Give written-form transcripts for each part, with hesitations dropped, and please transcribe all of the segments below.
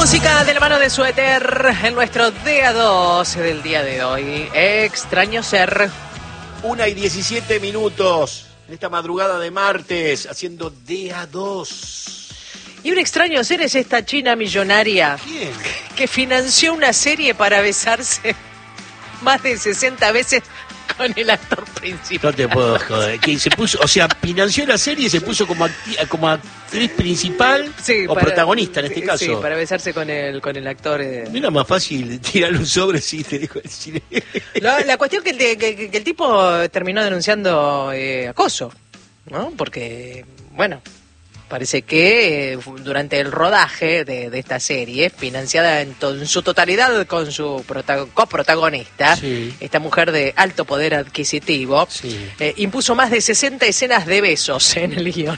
música de la mano de Suéter en nuestro día 2 del día de hoy. Extraño ser. 1:17 en esta madrugada de martes, haciendo día 2. Y un extraño ser es esta china millonaria. ¿Quién? Que financió una serie para besarse más de 60 veces con el actor principal. No te puedo joder. Que se puso, o sea, financió la serie y se puso como actriz principal, Sí, o protagonista en este caso. Sí, para besarse con el actor. No era más fácil tirarle un sobre si te dijo el cine. La cuestión que el tipo terminó denunciando acoso, ¿no? Porque, bueno, parece que durante el rodaje de esta serie, financiada en su totalidad con su coprotagonista, Sí. esta mujer de alto poder adquisitivo, Sí. impuso más de 60 escenas de besos en el guión.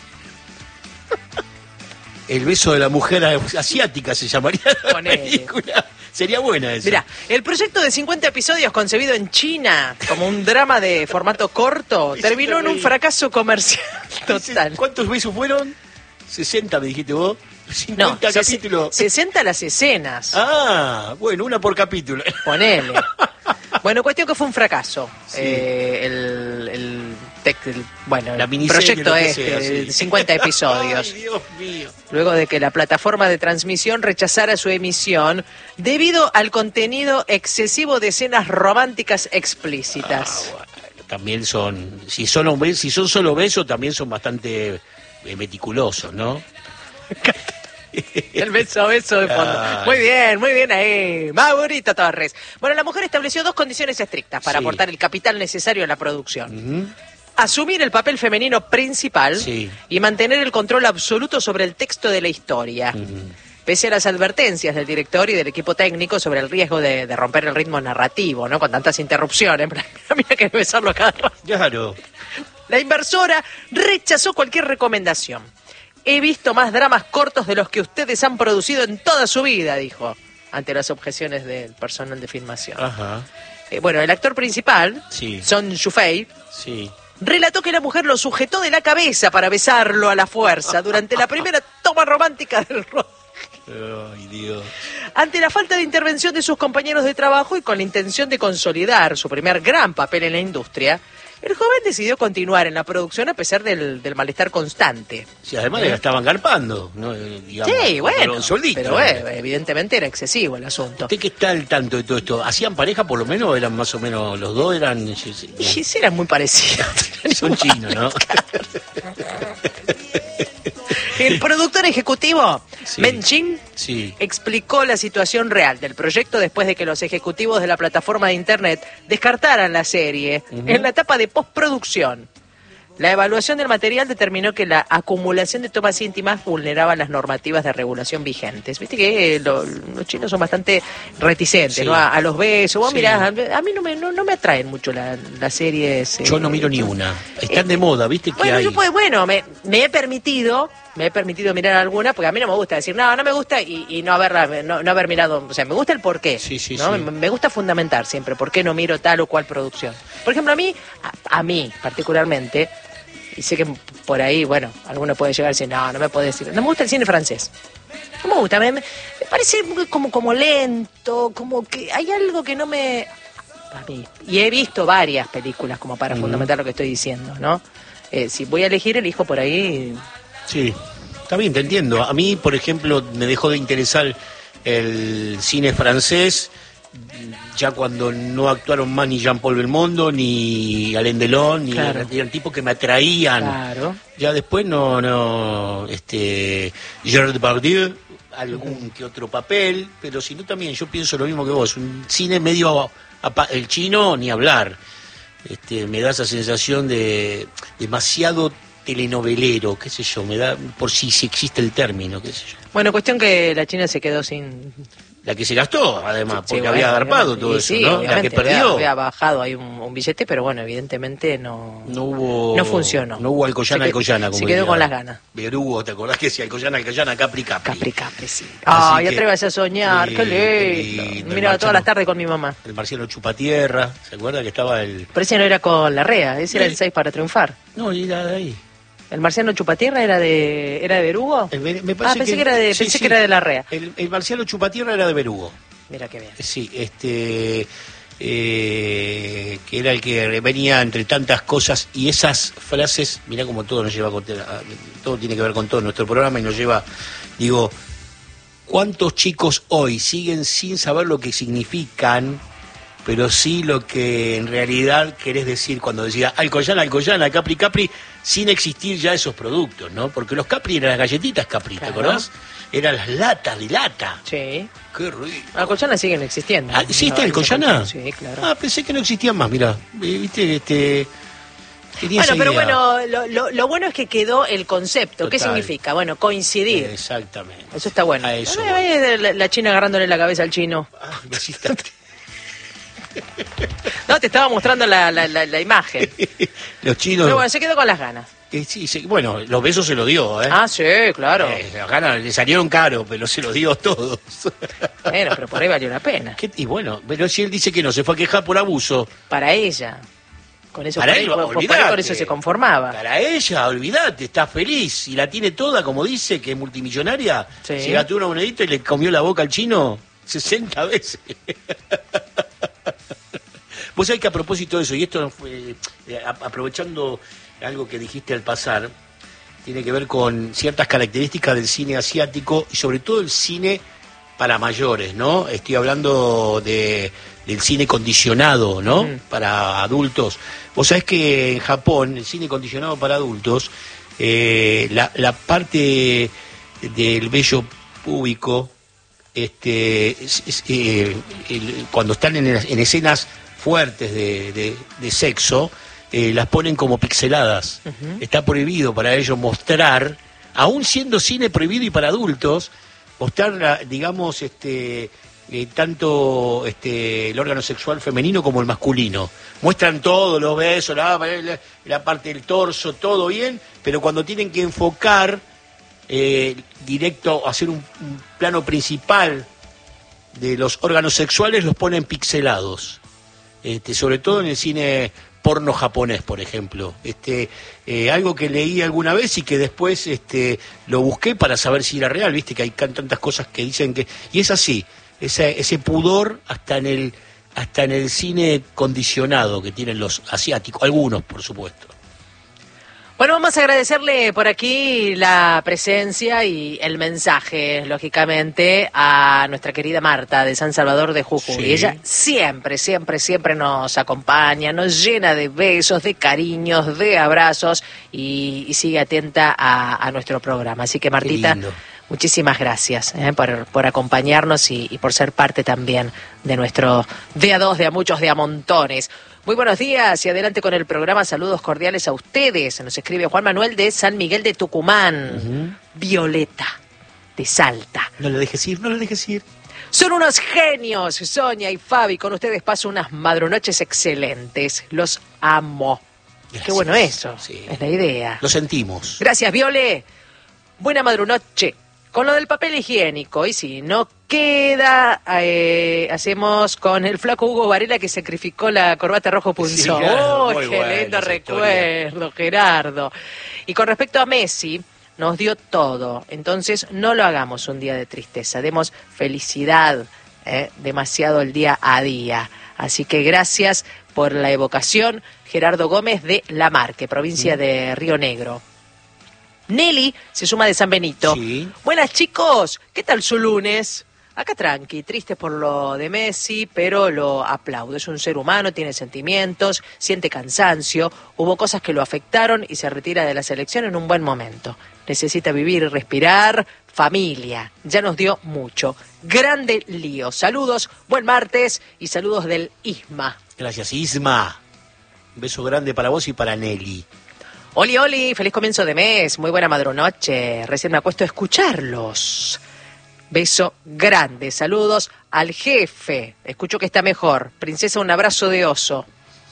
El beso de la mujer asiática se llamaría la Ponele. película. Sería buena esa. Mirá, el proyecto de 50 episodios concebido en China como un drama de formato corto terminó en un fracaso comercial total. ¿Cuántos besos fueron? 60 me dijiste vos. 50 capítulos. 60 las escenas. Ah, bueno, una por capítulo. Ponele. Bueno, cuestión que fue un fracaso. Sí. Bueno, La el miniserie, proyecto lo que este, sea, de sí. 50 episodios. Ay, Dios mío. Luego de que la plataforma de transmisión rechazara su emisión debido al contenido excesivo de escenas románticas explícitas. Bueno, también son, si son solo besos, también son bastante meticulosos, ¿no? El beso a beso de fondo. Ay. Muy bien ahí. Maurito Torres. Bueno, la mujer estableció 2 condiciones estrictas para Sí. aportar el capital necesario a la producción. Ujú. Asumir el papel femenino principal Sí. y mantener el control absoluto sobre el texto de la historia. Pese a las advertencias del director y del equipo técnico sobre el riesgo de romper el ritmo narrativo, ¿no? Con tantas interrupciones. Mira que besarlo cada rato. Claro. La inversora rechazó cualquier recomendación. He visto más dramas cortos de los que ustedes han producido en toda su vida, dijo, ante las objeciones del personal de filmación. Ajá. Bueno, el actor principal, Sí. Son Yufei, Sí. relató que la mujer lo sujetó de la cabeza para besarlo a la fuerza durante la primera toma romántica del rodaje. Ay, Dios. Ante la falta de intervención de sus compañeros de trabajo y con la intención de consolidar su primer gran papel en la industria, el joven decidió continuar en la producción a pesar del malestar constante. Sí, además la estaban garpando, ¿no? Digamos, Sí, bueno, un soldito. pero evidentemente era excesivo el asunto. ¿Usted qué está al tanto de todo esto? ¿Hacían pareja por lo menos? ¿Eran más o menos los dos? ¿Eran...? Y sí, eran muy parecidos. Son chinos, ¿no? El productor ejecutivo, Sí. Men Chin, Sí. explicó la situación real del proyecto después de que los ejecutivos de la plataforma de internet descartaran la serie en la etapa de postproducción. La evaluación del material determinó que la acumulación de tomas íntimas vulneraba las normativas de regulación vigentes. Viste que los chinos son bastante reticentes, Sí. ¿no? A los besos. Vos Sí. mirá, a mí no me atraen mucho las series. Yo no miro ni una. Están de moda, ¿viste? Que Bueno, hay... yo pues, me he permitido mirar alguna, porque a mí no me gusta decir, no me gusta y no haber mirado, o sea, me gusta el porqué, Sí, sí, ¿no? sí. Me gusta fundamentar siempre por qué no miro tal o cual producción. Por ejemplo, a mí particularmente, y sé que por ahí, bueno, alguno puede llegar a decir, no me puede decir, no me gusta el cine francés. No me gusta, me parece como lento, como que hay algo que no me... A mí. Y he visto varias películas como para fundamentar lo que estoy diciendo, ¿no? Si voy a elegir, elijo por ahí... Sí, está bien, te entiendo. A mí, por ejemplo, me dejó de interesar el cine francés ya cuando no actuaron más ni Jean-Paul Belmondo, ni Alain Delon, ni Claro. eran tipos que me atraían. Claro. Ya después Gerard Depardieu, algún que otro papel, pero si no también yo pienso lo mismo que vos, un cine medio el chino ni hablar. Me da esa sensación de demasiado telenovelero, qué sé yo, me da, por si existe el término, qué sé yo. Bueno, cuestión que la China se quedó sin... La que se gastó, además, Sí, porque bueno, había agarpado obviamente. todo Y eso, sí, ¿no? La que obviamente, perdió. había bajado ahí un billete, pero bueno, evidentemente no funcionó. No hubo Alcoyana, como se quedó diría con las ganas. Berugo, ¿te acordás que decía Alcoyana, Capri? Capri, sí. Así Ay, que- atrévase a soñar, Sí, qué qué lindo. lindo, el Mira, todas Marciano. las tardes con mi mamá. El Marciano Chupatierra, ¿se acuerda que estaba el...? Pero ese no era con la REA, ese era Sí. el 6 para triunfar. No, y era de ahí. ¿El marciano Chupatierra era de Berugo? Me parece pensé que era de, sí, pensé sí. que era de Larrea. El marciano Chupatierra era de Berugo. Mira qué bien. Sí, que era el que venía entre tantas cosas y esas frases, mirá como todo nos lleva todo tiene que ver con todo nuestro programa y nos lleva, digo, ¿cuántos chicos hoy siguen sin saber lo que significan, pero sí lo que en realidad querés decir cuando decías Alcoyana, Capri, sin existir ya esos productos, ¿no? Porque los Capri eran las galletitas Capri, ¿te acordás? Eran las latas de lata. Sí. Qué rico. Alcoyana siguen existiendo. ¿Existe Alcoyana? Sí, claro. Pensé que no existían más, mirá. Viste, bueno, pero bueno, lo bueno es que quedó el concepto. Total. ¿Qué significa? Bueno, coincidir. Exactamente. Eso está bueno. A eso. La China agarrándole la cabeza al chino. Me hiciste... No, te estaba mostrando la imagen. Los chinos... Pero bueno, se quedó con las ganas. Sí, bueno, los besos se los dio, ¿eh? Ah, sí, claro. Las ganas le salieron caro, pero se los dio todos. Bueno, pero por ahí valió la pena. Y bueno, pero si él dice que no, se fue a quejar por abuso. Para ella. Con eso, para él, con eso se conformaba. Para ella, olvídate, está feliz. Y la tiene toda, como dice, que es multimillonaria. Sí. Se gastó una monedita y le comió la boca al chino 60 veces. Vos sabés que a propósito de eso, y esto aprovechando algo que dijiste al pasar, tiene que ver con ciertas características del cine asiático y sobre todo el cine para mayores, ¿no? Estoy hablando del cine condicionado, ¿no? Para adultos. Vos sabés que en Japón, el cine condicionado para adultos, la parte del vello púbico, cuando están en escenas fuertes de sexo, las ponen como pixeladas. Está prohibido para ellos mostrar, aún siendo cine prohibido y para adultos, mostrar, digamos, tanto el órgano sexual femenino como el masculino. Muestran todo, los besos, la parte del torso, todo bien, pero cuando tienen que enfocar directo, hacer un plano principal de los órganos sexuales, los ponen pixelados. Sobre todo en el cine porno japonés, por ejemplo. Algo que leí alguna vez y que después lo busqué para saber si era real, viste que hay tantas cosas que dicen que... Y es así, ese pudor hasta en el cine condicionado que tienen los asiáticos, algunos por supuesto. Bueno, vamos a agradecerle por aquí la presencia y el mensaje, lógicamente, a nuestra querida Marta de San Salvador de Jujuy. Sí. Ella siempre nos acompaña, nos llena de besos, de cariños, de abrazos y sigue atenta a nuestro programa. Así que, Martita, muchísimas gracias por acompañarnos y por ser parte también de nuestro de a dos, de a muchos, de a montones. Muy buenos días y adelante con el programa. Saludos cordiales a ustedes. Nos escribe Juan Manuel de San Miguel de Tucumán. Violeta de Salta. No lo dejes ir. Son unos genios, Sonia y Fabi. Con ustedes paso unas madrunoches excelentes. Los amo. Gracias. Qué bueno eso. Sí. Es la idea. Lo sentimos. Gracias, Viole. Buena madrunoche. Con lo del papel higiénico, y si no queda, hacemos con el flaco Hugo Varela que sacrificó la corbata rojo punzón. Sí, claro, ¡Oh, qué lindo recuerdo, Gerardo! Y con respecto a Messi, nos dio todo. Entonces, no lo hagamos un día de tristeza. Demos felicidad, demasiado el día a día. Así que gracias por la evocación, Gerardo Gómez de La Marque, provincia de Río Negro. Nelly se suma de San Benito. Sí. Buenas, chicos, ¿qué tal su lunes? Acá tranqui, triste por lo de Messi, pero lo aplaudo. Es un ser humano, tiene sentimientos, siente cansancio, hubo cosas que lo afectaron y se retira de la selección en un buen momento. Necesita vivir y respirar, familia, ya nos dio mucho. Grande lío. Saludos, buen martes y saludos del Isma. Gracias, Isma. Un beso grande para vos y para Nelly. Oli, feliz comienzo de mes, muy buena madrunoche, recién me acuesto a escucharlos. Beso grande, saludos al jefe, escucho que está mejor. Princesa, un abrazo de oso.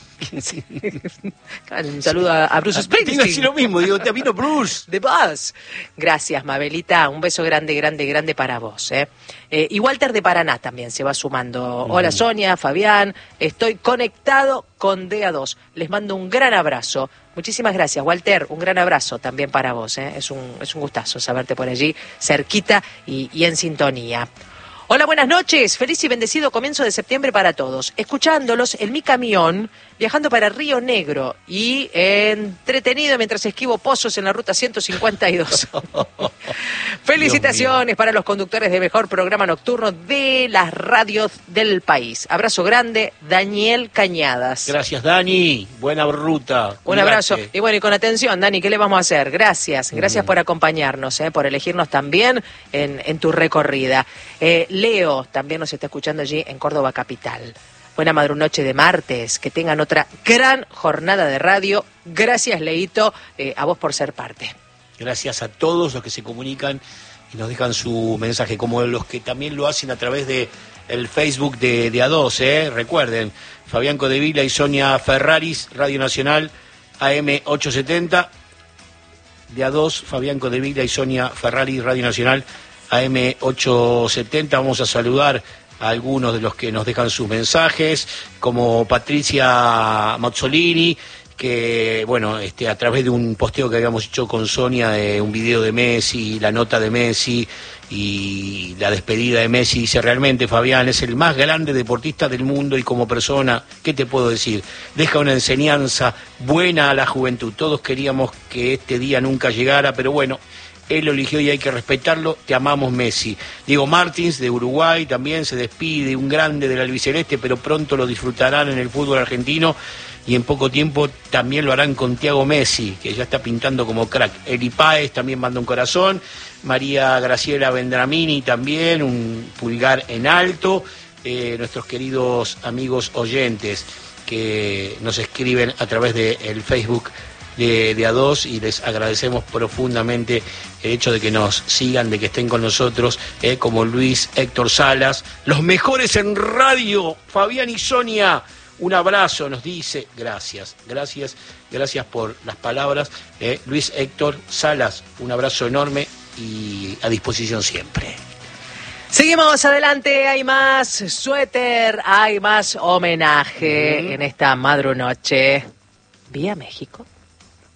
Un saludo a Bruce Springsteen. Tengo que decir lo mismo, digo, te vino Bruce. De Buzz. Gracias, Mabelita, un beso grande para vos. Y Walter de Paraná también se va sumando. Hola Sonia, Fabián, estoy conectado con DA2. Les mando un gran abrazo. Muchísimas gracias, Walter. Un gran abrazo también para vos. Es un gustazo saberte por allí, cerquita y en sintonía. Hola, buenas noches. Feliz y bendecido comienzo de septiembre para todos. Escuchándolos en mi camión, viajando para Río Negro y entretenido mientras esquivo pozos en la ruta 152. Felicitaciones para los conductores del mejor programa nocturno de las radios del país. Abrazo grande, Daniel Cañadas. Gracias, Dani. Buena ruta. Un abrazo. Y bueno, y con atención, Dani, ¿qué le vamos a hacer? Gracias por acompañarnos, por elegirnos también en tu recorrida. Leo también nos está escuchando allí en Córdoba Capital. Buena madrunoche de martes, que tengan otra gran jornada de radio. Gracias, Leito, a vos por ser parte. Gracias a todos los que se comunican y nos dejan su mensaje, como los que también lo hacen a través de el Facebook de A2, recuerden, Fabián Codevila y Sonia Ferraris, Radio Nacional, AM870, de A2, Fabián Codevila y Sonia Ferraris, Radio Nacional, AM870. Vamos a saludar a algunos de los que nos dejan sus mensajes, como Patricia Mazzolini, que bueno, a través de un posteo que habíamos hecho con Sonia de un video de Messi, la nota de Messi y la despedida de Messi, dice: realmente Fabián es el más grande deportista del mundo y como persona, ¿qué te puedo decir? Deja una enseñanza buena a la juventud. Todos queríamos que este día nunca llegara, pero bueno, él lo eligió y hay que respetarlo. Te amamos, Messi. Diego Martins, de Uruguay, también se despide, un grande del albiceleste, pero pronto lo disfrutarán en el fútbol argentino y en poco tiempo también lo harán con Thiago Messi, que ya está pintando como crack. Eli Páez también manda un corazón. María Graciela Vendramini también, un pulgar en alto. Nuestros queridos amigos oyentes que nos escriben a través del Facebook de A2, y les agradecemos profundamente el hecho de que nos sigan, de que estén con nosotros, como Luis Héctor Salas, los mejores en radio, Fabián y Sonia, un abrazo, nos dice. Gracias por las palabras, Luis Héctor Salas, un abrazo enorme y a disposición siempre. Seguimos adelante, hay más suéter, hay más homenaje en esta madrunoche. ¿Vía México?